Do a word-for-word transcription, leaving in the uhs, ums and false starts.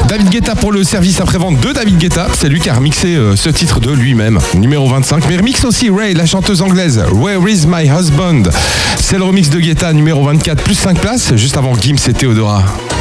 David Guetta pour le service après-vente de David Guetta. C'est lui qui a remixé euh, ce titre de lui-même, numéro vingt-cinq. Mais remix aussi Ray, la chanteuse anglaise, Where is my husband? C'est le remix de Guetta, numéro vingt-quatre, plus cinq places, juste avant Gims et Theodora.